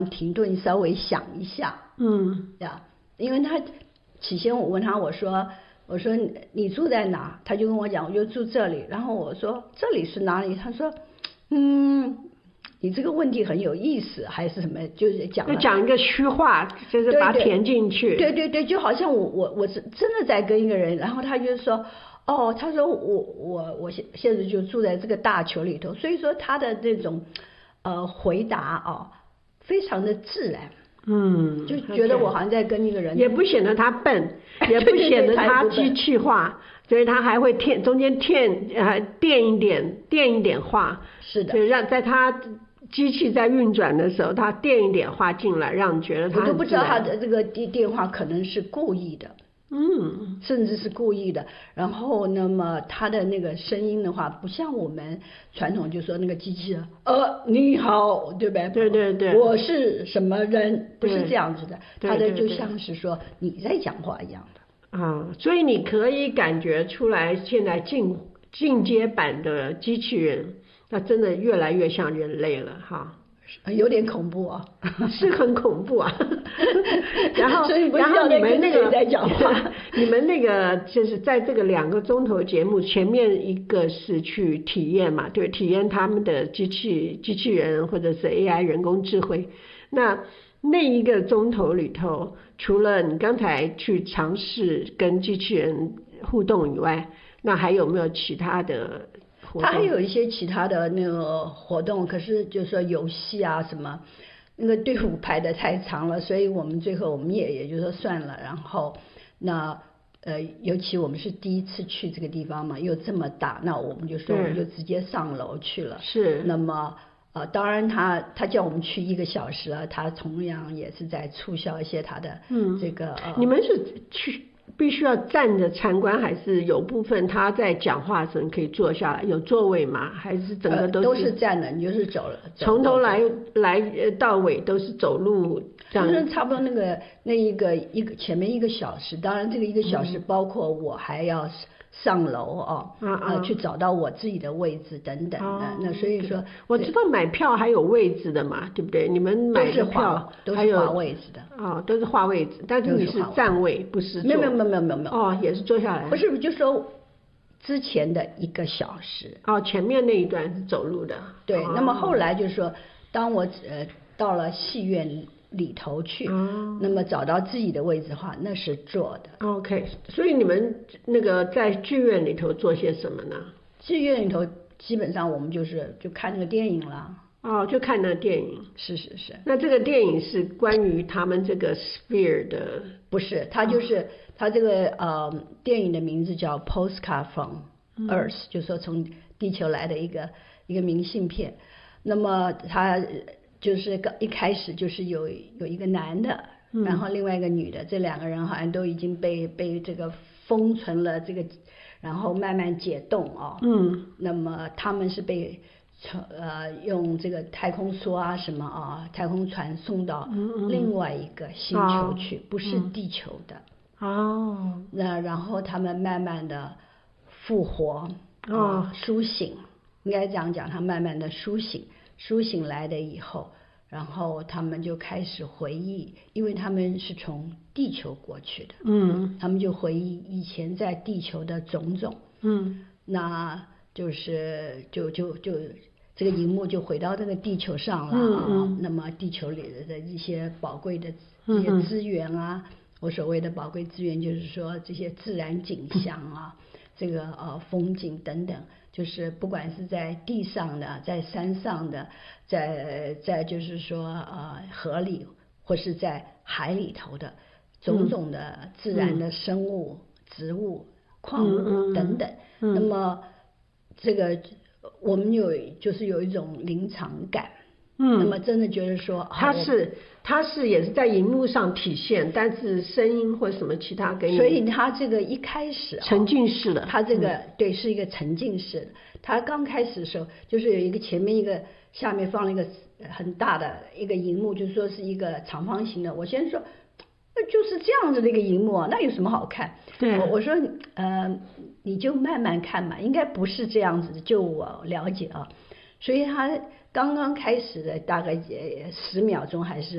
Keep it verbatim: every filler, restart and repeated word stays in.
停顿稍微想一下， 嗯， 呀，因为他起先我问他，我说我说你住在哪？他就跟我讲，我就住这里。然后我说这里是哪里？他说嗯，你这个问题很有意思，还是什么？就是讲就讲一个虚话，就是把它填进去。 对对对，就好像我我我是真的在跟一个人，然后他就说。哦，他说我我我现现在就住在这个大球里头，所以说他的这种呃回答哦，非常的自然， 嗯， 就觉得我好像在跟一个人， 也不显得他笨，也不显得他机器化，所以他还会添中间添呃垫一点垫一点话， 是的， 就让在他机器在运转的时候，他垫一点话进来，让你觉得他我都不知道他的这个电电话可能是故意的。 嗯， 甚至是故意的。然后，那么他的那个声音的话，不像我们传统就说那个机器人，呃，你好，对吧？ 对对对， 我是什么人，不是这样子的。他的就像是说你在讲话一样的。 啊、嗯，所以你可以感觉出来，现在进进阶版的机器人，那真的越来越像人类了，哈。 有点恐怖啊， 是很恐怖啊。然后， 所以不然后你们那个在讲话， 你们那个就是在这个两个钟头节目前面一个是去体验嘛，对，体验他们的机器机器人或者是 A I 人工智慧。那那一个钟头里头，除了你刚才去尝试跟机器人互动以外，那还有没有其他的？ 他还有一些其他的那个活动，可是就是说游戏啊什么，那个队伍排得太长了，所以我们最后我们也也就说算了。然后那呃，尤其我们是第一次去这个地方嘛，又这么大，那我们就说我们就直接上楼去了。 是。 那么呃，当然他他叫我们去一个小时啊，他同样也是在促销一些他的这个。嗯呃、你们是去？必须要站着参观，还是有部分他在讲话的时候你可以坐下来，有座位吗？还是整个都是、 呃、都是站的，你就是走了， 从头来来到尾都是走路这样？ 就是差不多那个那一个一个前面一个小时，当然这个一个小时包括我还要上楼哦， 嗯、 呃去找到我自己的位置等等的，哦、那所以说我知道买票还有位置的嘛，对不对？你们买的票都是划位置的哦，都是划位置，但是你是站位不是坐？ 没有没有没有没有没有没有哦，也是坐下来。 不是，就说之前的一个小时哦，前面那一段是走路的。 对， 哦、 那么后来就是说，当我呃到了戏院里头去，哦、那么找到自己的位置的话，那是坐的。 OK， 所以你们那个在剧院里头做些什么呢？ 剧院里头基本上我们就是就看那个电影了。 哦，就看那个电影。 是是是。 那这个电影是关于他们这个 sphere 的？ 不是，它就是、哦、它这个呃电影的名字叫 Postcard from Earth，、嗯、就是说从地球来的一个一个明信片。那么它就是一开始就是有有一个男的，嗯、然后另外一个女的，这两个人好像都已经被被这个封存了，这个然后慢慢解冻哦。嗯。那么他们是被呃用这个太空梭啊什么啊太空船送到另外一个星球去，嗯、不是地球的。 哦。 那然后他们慢慢的复活，哦、呃，苏醒，应该这样讲，他慢慢的苏醒，苏醒来的以后，然后他们就开始回忆，因为他们是从地球过去的，嗯，他们就回忆以前在地球的种种，嗯，那就是就就就这个荧幕就回到这个地球上了啊，嗯嗯、那么地球里的一些宝贵的这些资源啊。嗯，我所谓的宝贵资源就是说这些自然景象啊，这个呃风景等等，就是不管是在地上的，在山上的，在在就是说呃河里或是在海里头的种种的自然的生物、嗯、植物、矿物等等。嗯嗯、那么这个我们有就是有一种临场感。嗯，那么真的觉得说它是它是也是在荧幕上体现，但是声音或什么其他给你， 所以它这个一开始、哦、 沉浸式的， 它这个、嗯、对是一个沉浸式的。它刚开始的时候就是有一个前面一个下面放了一个很大的一个荧幕，就是说是一个长方形的。我先说那就是这样子的一个荧幕啊，那有什么好看？ 对， 我我说呃你就慢慢看嘛，应该不是这样子的，就我了解啊。所以它刚刚开始的大概十秒钟还是